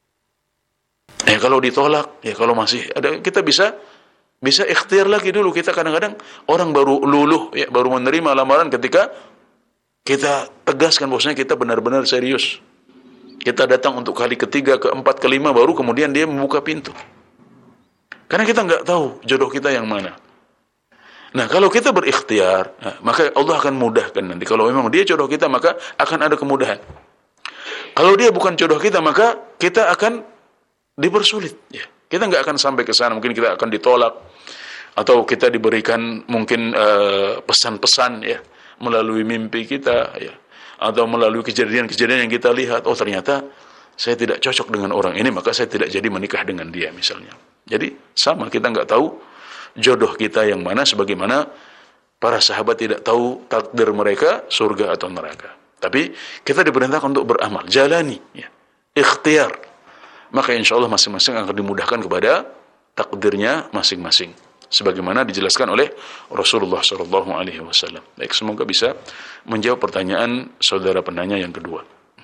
S1: Ya, kalau ditolak, ya kalau masih ada, kita bisa ikhtiar lagi dulu. Kita kadang-kadang orang baru luluh, ya, baru menerima lamaran ketika kita tegaskan bahwasanya kita benar-benar serius. Kita datang untuk kali ketiga, keempat, kelima, baru kemudian dia membuka pintu. Karena kita nggak tahu jodoh kita yang mana. Nah, kalau kita berikhtiar, maka Allah akan mudahkan nanti. Kalau memang dia jodoh kita, maka akan ada kemudahan. Kalau dia bukan jodoh kita, maka kita akan dipersulit, ya. Kita nggak akan sampai ke sana, mungkin kita akan ditolak atau kita diberikan mungkin pesan-pesan, ya, melalui mimpi kita, ya, atau melalui kejadian-kejadian yang kita lihat. Oh, ternyata saya tidak cocok dengan orang ini, maka saya tidak jadi menikah dengan dia misalnya. Jadi sama, kita nggak tahu jodoh kita yang mana, sebagaimana para sahabat tidak tahu takdir mereka surga atau neraka. Tapi kita diperintahkan untuk beramal, jalani, ya, ikhtiar. Maka insya Allah masing-masing akan dimudahkan kepada takdirnya masing-masing, sebagaimana dijelaskan oleh Rasulullah SAW. Baik, semoga bisa menjawab pertanyaan saudara penanya yang kedua.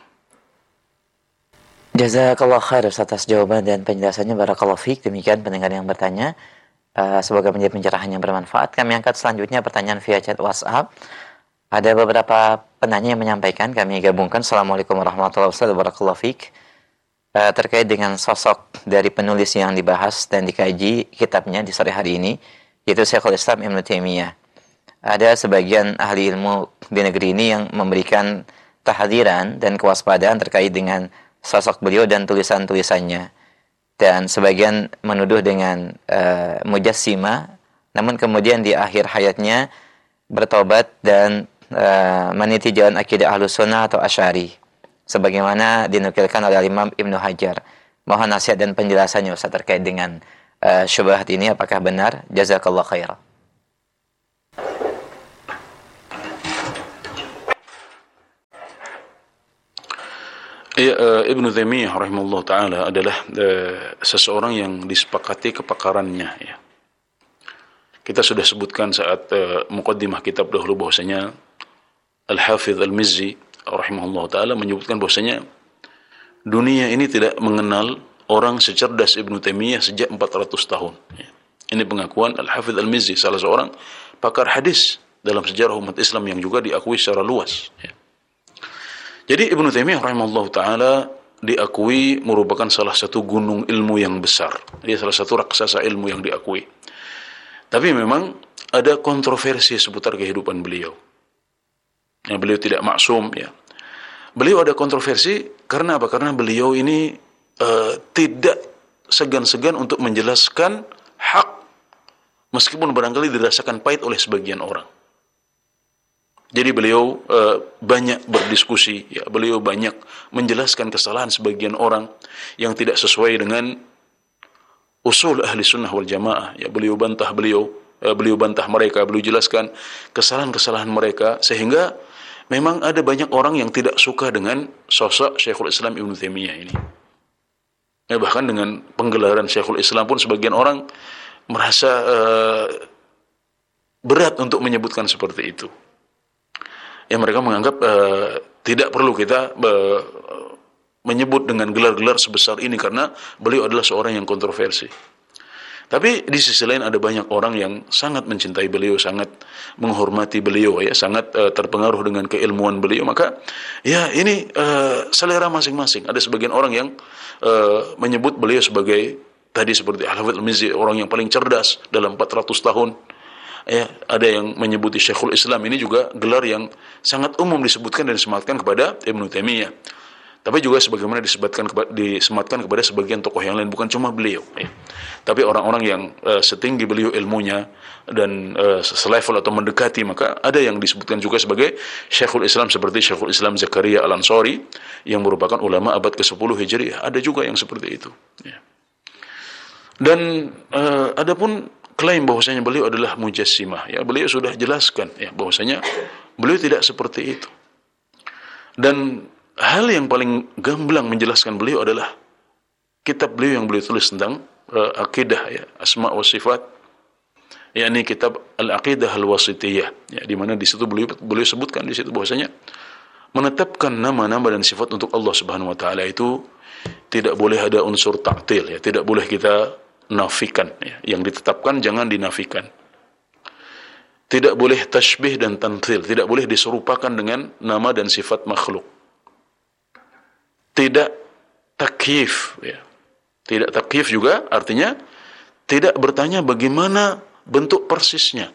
S2: Jazakallah khair atas jawaban dan penjelasannya, barakallahu fiik. Demikian pendengar yang bertanya, semoga menjadi pencerahan yang bermanfaat. Kami angkat selanjutnya pertanyaan via chat WhatsApp. Ada beberapa penanya yang menyampaikan, kami gabungkan. Assalamualaikum warahmatullahi wabarakatuh, barakallahu fiik. Terkait dengan sosok dari penulis yang dibahas dan dikaji kitabnya di sore hari ini, yaitu Syekhul Islam Ibnu Taimiyah. Ada sebagian ahli ilmu di negeri ini yang memberikan tahdziran dan kewaspadaan terkait dengan sosok beliau dan tulisan-tulisannya. dan sebagian menuduh dengan mujassima, namun kemudian di akhir hayatnya bertobat dan meniti jalan akidah Ahlus Sunnah atau Asy'ari, sebagaimana dinukilkan oleh Imam Ibnu Hajar. Mohon nasihat dan penjelasannya Ustaz terkait dengan syubhat ini, apakah benar? Jazakallahu khairan.
S1: Ibnu Taimiyah rahimahullah taala adalah seseorang yang disepakati kepakarannya, ya. Kita sudah sebutkan saat muqaddimah kitab dahulu bahwasanya Al-Hafidz Al-Mizzi rahimahullah taala menyebutkan bahwasanya dunia ini tidak mengenal orang secerdas Ibnu Taimiyah sejak 400 tahun, ya. Ini pengakuan Al-Hafidz Al-Mizzi, salah seorang pakar hadis dalam sejarah umat Islam yang juga diakui secara luas, ya. Jadi Ibnu Taimiyah rahimahullah ta'ala diakui merupakan salah satu gunung ilmu yang besar. Dia salah satu raksasa ilmu yang diakui. Tapi memang ada kontroversi seputar kehidupan beliau. Ya, beliau tidak maksum, ya. Beliau ada kontroversi karena apa? Karena beliau ini tidak segan-segan untuk menjelaskan hak meskipun barangkali dirasakan pahit oleh sebagian orang. Jadi beliau banyak berdiskusi, ya, beliau banyak menjelaskan kesalahan sebagian orang yang tidak sesuai dengan usul ahli sunnah wal jamaah. Ya, beliau bantah mereka, beliau jelaskan kesalahan-kesalahan mereka, sehingga memang ada banyak orang yang tidak suka dengan sosok Syekhul Islam Ibnu Taimiyah ini. Ya, bahkan dengan penggelaran Syekhul Islam pun sebagian orang merasa berat untuk menyebutkan seperti itu. Ya, mereka menganggap tidak perlu kita menyebut dengan gelar-gelar sebesar ini karena beliau adalah seorang yang kontroversi. Tapi di sisi lain ada banyak orang yang sangat mencintai beliau, sangat menghormati beliau, ya, sangat terpengaruh dengan keilmuan beliau. Maka ya ini selera masing-masing. Ada sebagian orang yang menyebut beliau sebagai tadi seperti Al-Hafidz Al-Mizzi, orang yang paling cerdas dalam 400 tahun. Ya, ada yang menyebuti Syekhul Islam, ini juga gelar yang sangat umum disebutkan dan disematkan kepada Ibnu Taimiyah. Tapi juga sebagaimana disematkan kepada sebagian tokoh yang lain, bukan cuma beliau, ya. Tapi orang-orang yang setinggi beliau ilmunya dan selevel atau mendekati, maka ada yang disebutkan juga sebagai Syekhul Islam, seperti Syekhul Islam Zakaria Al-Ansari yang merupakan ulama abad ke-10 Hijriah. Ada juga yang seperti itu, ya. Dan adapun klaim bahwasanya beliau adalah mujassimah, ya, beliau sudah jelaskan, ya, bahwasanya beliau tidak seperti itu. Dan hal yang paling gamblang menjelaskan beliau adalah kitab beliau yang beliau tulis tentang akidah, ya, asma wa sifat, yakni kitab Al-Aqidah Al-Wasithiyah, ya, di mana di situ beliau sebutkan di situ bahwasanya menetapkan nama-nama dan sifat untuk Allah Subhanahu wa taala itu tidak boleh ada unsur ta'til, ya, tidak boleh kita nafikan, ya. Yang ditetapkan jangan dinafikan. Tidak boleh tashbih dan tamthil, tidak boleh diserupakan dengan nama dan sifat makhluk. Tidak takyif, ya. Tidak takyif juga artinya tidak bertanya bagaimana bentuk persisnya,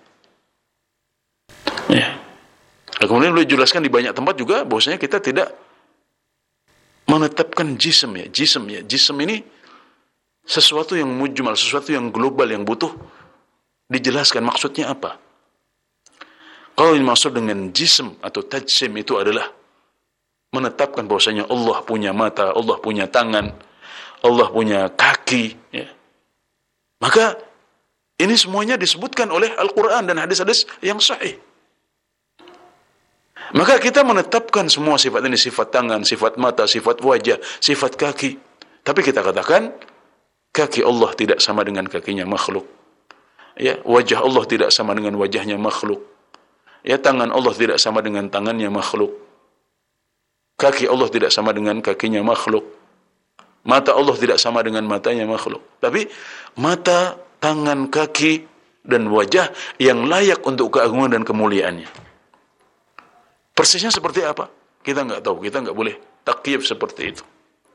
S1: ya. Kemudian beliau jelaskan di banyak tempat juga bahwasanya kita tidak menetapkan jism, ya. Jism ini sesuatu yang mujmal, sesuatu yang global yang butuh dijelaskan maksudnya apa. Kalau dimaksud dengan jism atau tajsim itu adalah menetapkan bahwasanya Allah punya mata, Allah punya tangan, Allah punya kaki, ya. Maka ini semuanya disebutkan oleh Al-Quran dan hadis-hadis yang sahih. Maka kita menetapkan semua sifat ini, sifat tangan, sifat mata, sifat wajah, sifat kaki. Tapi kita katakan kaki Allah tidak sama dengan kakinya makhluk, ya, wajah Allah tidak sama dengan wajahnya makhluk, ya, tangan Allah tidak sama dengan tangannya makhluk, kaki Allah tidak sama dengan kakinya makhluk, mata Allah tidak sama dengan matanya makhluk. Tapi mata, tangan, kaki, dan wajah yang layak untuk keagungan dan kemuliaannya persisnya seperti apa? Kita nggak tahu, kita nggak boleh takyif seperti itu.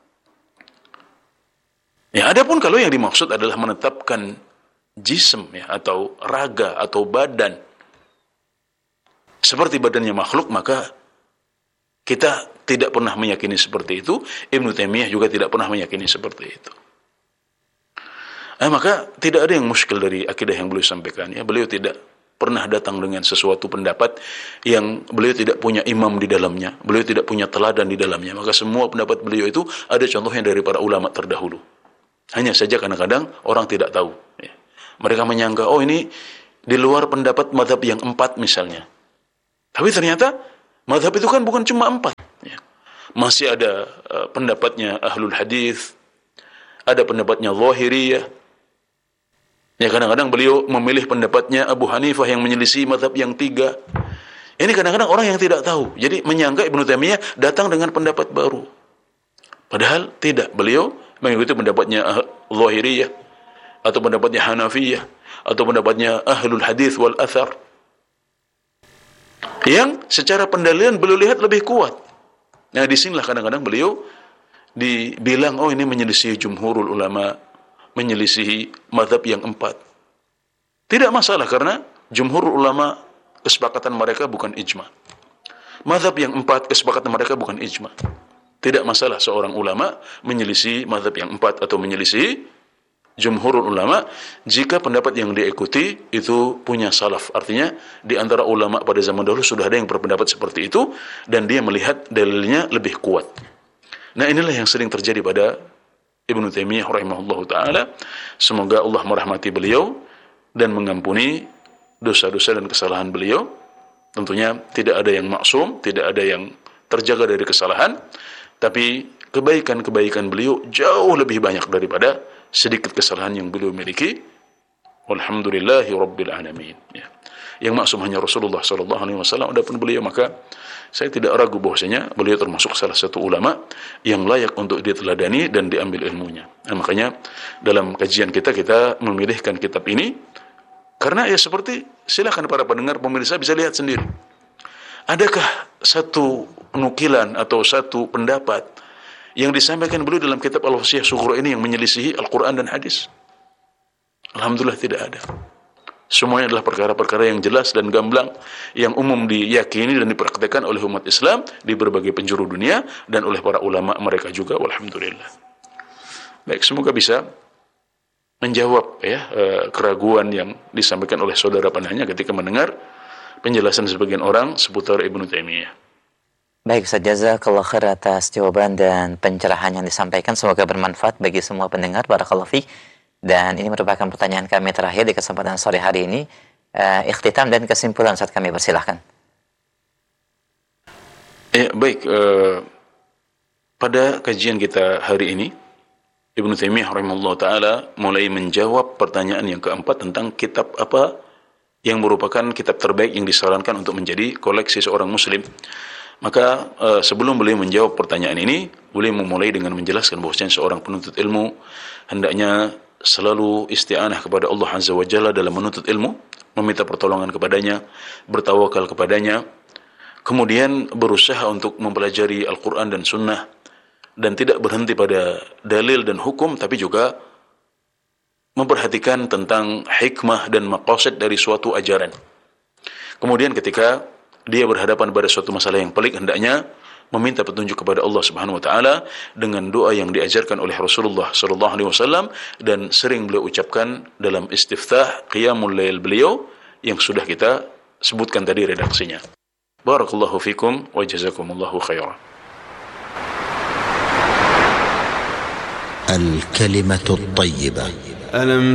S1: Ya, adapun kalau yang dimaksud adalah menetapkan jism, ya, atau raga atau badan seperti badannya makhluk, maka kita tidak pernah meyakini seperti itu. Ibnu Taimiyah juga tidak pernah meyakini seperti itu. Maka tidak ada yang muskil dari akidah yang beliau sampaikan. Ya, beliau tidak pernah datang dengan sesuatu pendapat yang beliau tidak punya imam di dalamnya, beliau tidak punya teladan di dalamnya. Maka semua pendapat beliau itu ada contohnya dari para ulama terdahulu. Hanya saja kadang-kadang orang tidak tahu. Ya. Mereka menyangka, oh ini di luar pendapat mazhab yang 4 misalnya. Tapi ternyata mazhab itu kan bukan cuma 4. Ya. Masih ada pendapatnya ahlul hadis, ada pendapatnya zahiriyah. Ya, kadang-kadang beliau memilih pendapatnya Abu Hanifah yang menyelisih mazhab yang 3. Ini kadang-kadang orang yang tidak tahu. Jadi menyangka Ibnu Taimiyah datang dengan pendapat baru. Padahal tidak. Beliau mengikuti pendapatnya Zahiriyah, atau pendapatnya Hanafiyah, atau pendapatnya Ahlul Hadis wal Athar, yang secara pendalilan beliau lihat lebih kuat. Nah, disinilah kadang-kadang beliau dibilang, oh ini menyelisih jumhurul ulama, menyelisih mazhab yang 4. Tidak masalah, karena jumhurul ulama kesepakatan mereka bukan ijma. Mazhab yang 4 kesepakatan mereka bukan ijma. Tidak masalah seorang ulama menyelisih mazhab yang 4 atau menyelisih jumhurul ulama jika pendapat yang diikuti itu punya salaf. Artinya di antara ulama pada zaman dahulu sudah ada yang berpendapat seperti itu dan dia melihat dalilnya lebih kuat. Nah, inilah yang sering terjadi pada Ibnu Taimiyah rahimahullahu taala. Semoga Allah merahmati beliau dan mengampuni dosa-dosa dan kesalahan beliau. Tentunya tidak ada yang maksum, tidak ada yang terjaga dari kesalahan, tapi kebaikan-kebaikan beliau jauh lebih banyak daripada sedikit kesalahan yang beliau miliki. Walhamdulillahi rabbil alamin. Ya. Yang maksum hanya Rasulullah sallallahu alaihi wasallam. Adapun beliau, maka saya tidak ragu bahwasanya beliau termasuk salah satu ulama yang layak untuk diteladani dan diambil ilmunya. Nah, makanya dalam kajian kita memilihkan kitab ini karena ya seperti, silakan para pendengar pemirsa bisa lihat sendiri. Adakah satu nukilan atau satu pendapat yang disampaikan beliau dalam kitab Al-Wasiyah Sughra ini yang menyelisihi Al-Quran dan hadis? Alhamdulillah tidak ada. Semuanya adalah perkara-perkara yang jelas dan gamblang, yang umum diyakini dan dipraktikkan oleh umat Islam di berbagai penjuru dunia dan oleh para ulama mereka juga. Alhamdulillah. Baik, semoga bisa menjawab keraguan yang disampaikan oleh saudara penanya ketika mendengar penjelasan sebagian orang seputar Ibnu Taimiyah.
S2: Baik, Ustaz, jazakallahu khair atas jawaban dan pencerahan yang disampaikan. Semoga bermanfaat bagi semua pendengar. Barakallahu fiik. Dan ini merupakan pertanyaan kami terakhir di kesempatan sore hari ini. Ikhtitam dan kesimpulan, Ustaz, kami persilahkan.
S1: Baik. Pada kajian kita hari ini, Ibnu Taimiyah rahimahullah ta'ala mulai menjawab pertanyaan yang keempat tentang kitab apa yang merupakan kitab terbaik yang disarankan untuk menjadi koleksi seorang muslim. Maka sebelum beliau menjawab pertanyaan ini, beliau memulai dengan menjelaskan bahwasanya seorang penuntut ilmu hendaknya selalu isti'anah kepada Allah Azza wa Jalla dalam menuntut ilmu, meminta pertolongan kepadanya, bertawakal kepadanya, kemudian berusaha untuk mempelajari Al-Quran dan Sunnah, dan tidak berhenti pada dalil dan hukum, tapi juga memperhatikan tentang hikmah dan maqasid dari suatu ajaran. Kemudian ketika dia berhadapan pada suatu masalah yang pelik, hendaknya meminta petunjuk kepada Allah Subhanahu wa taala dengan doa yang diajarkan oleh Rasulullah sallallahu alaihi wasallam dan sering beliau ucapkan dalam istiftah qiyamul lail beliau yang sudah kita sebutkan tadi redaksinya. Barakallahu fikum wa jazakumullahu khairan.
S5: الكلمة الطيبة.